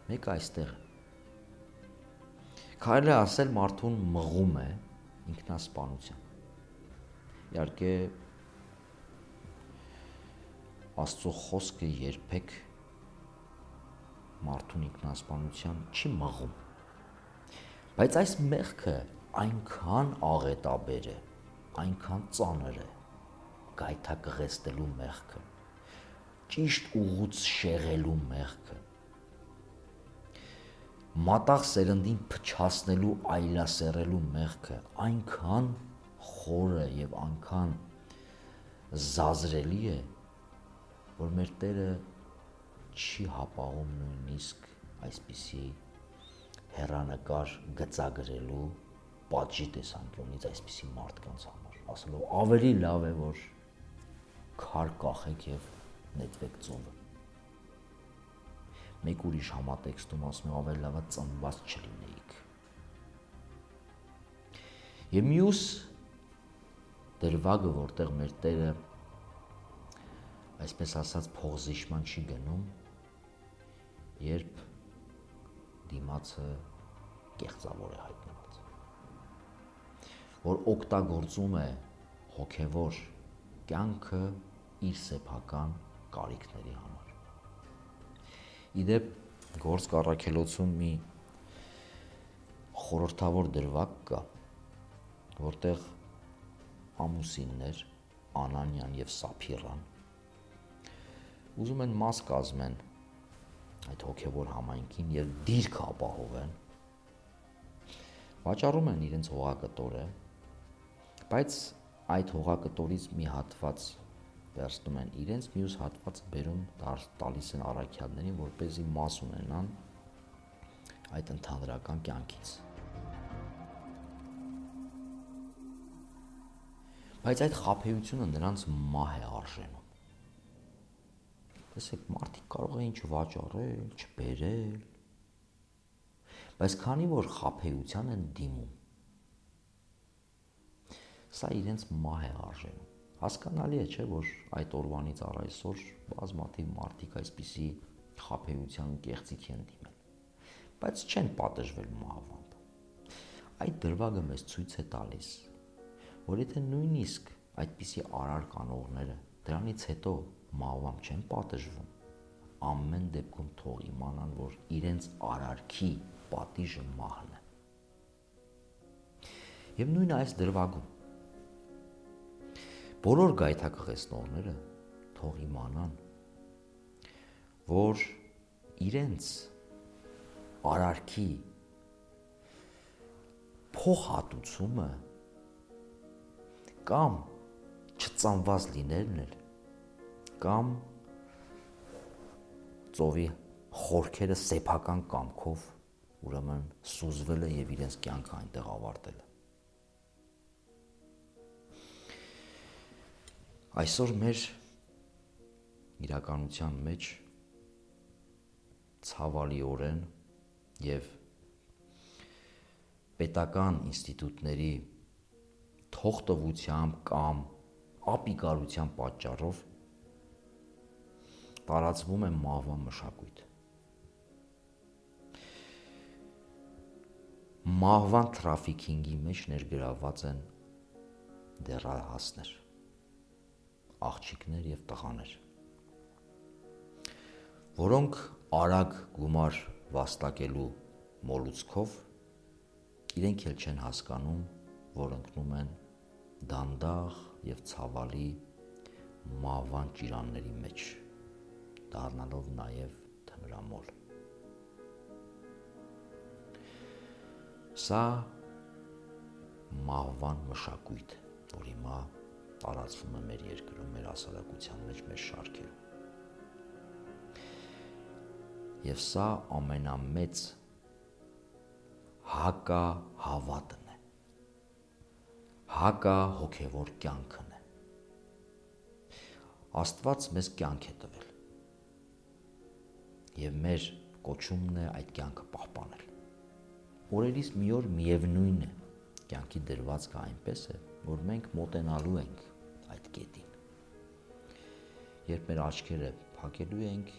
Մեկը այստեղ է։ Կարելի է ասել մարդուն մղում է ինքնասպանության։ Իհարկե Աստծո խոսքը երբեք մարդուն ինքնասպանության չի մղում։ Բայց այս մեղքը այնքան աղետաբեր է, այնքան ծանր է, գայթակղեցնելու մեղքը, ճիշտ ուղուց շեղելու մեղքը, մատաղ սերնդին փչացնելու, այլասերելու մեղքը այնքան խորը եւ այնքան զազրելի է, որ մեր Տերը չի հապաղում նույնիսկ այսպիսի հեռանկար գծագրելու պատժի տեսանկյունից այսպիսի մարդկանց համար, ասելով ավելի լավ է, որ քար կախեք եւ նետվեք ծովը։ Մեկ ուրիշ համատեքստում ասում է ավելի լավ է ծնված չլինեիք։ Եվ մյուս դրվագը, որտեղ մեր Տերը այսպես ասած փողզիշման չի գնում, երբ դիմացը կեղծավոր է հայտնված, որ օգտագործում է հոգևոր կյանքը իր սեփական կարիքների համար։ Իդեպ Գործք առաքելոցում մի խորհրդավոր դրվագ կա, որտեղ ամուսիններ Անանյան եւ Սափիրան ուզում են մաս կազմեն այդ հոգևոր համայնքին եւ դիրք ապահովեն, վաճառում են իրենց հողակտորը, բայց այդ հողակտորից մի հատված վերցնում են իրենց, մյուս հատվածը բերում տալիս են առաքյալներին, որպեսզի մաս ունենան այդ ընդհանրական կյանքից։ Բայց այդ խաբեությունը նրանց մահ է արժենում։ Տեսեք, մարդիկ կարող էին չվաճառել, չբերել, բայց քանի որ խաբեության են դիմում, սա իրենց մահ է արժենում։ Հասկանալի է, չէ, որ այդ օրվանից առ այսօր բազմաթիվ մարդիկ այսպիսի խաբեության կեղծիքի են դիմել, բայց չեն պատժվել մահվամբ։ Այդ դրվագը մեզ ցույց է տալիս, որ եթե նույնիսկ այդպիսի արար կանողները դրանից հետո մահվամբ չեն պատժվում, ամեն դեպքում թող իմանան, որ իրենց արարքի պատիժը մահն է։ Եվ նույնը այս դրվագում բոլոր գայթակղեցնողները թող իմանան, որ իրենց արարքի փոխհատուցումը կամ չծանված լինելն էլ, կամ ծովի խորքերը սեփական կամքով ուրեմն սուզվել է եւ իրենց կյանքը այնտեղ ավարտել է։ Այսօր մեր իրականության մեջ ցավալիորեն եւ պետական ինստիտուտների թողտվությամբ կամ ապիկարության պատճառով տարածվում է մահվան մշակույթ։ Մահվան թրաֆիքինգի մեջ ներգրավված են դեռահասներ, աղջիկներ եւ տղաներ, որոնք արագ գումար վաստակելու մոլուցքով իրենք էլ չեն հասկանում, որ ընկնում են դանդաղ եւ ցավալի մահվան ճիրանների մեջ, դառնալով նաեւ թմրամոլ։ Սա մահվան մշակույթ, որ հիմա տարածվում է մեր երկրում, մեր հասարակության մեջ, մեր շարքերում։ Եվ սա ամենամեծ հակահավատն է, հակահոգևոր կյանքն է։ Աստված մեզ կյանք է տվել եւ մեր կոչումն է այդ կյանքը պահպանել։ Օրերից մի օր միևնույն է, կյանքի դրվածքը այնպես է, որ մենք մոտենալու ենք այդ կետին։ Երբ մեր աչքերը փակելու ենք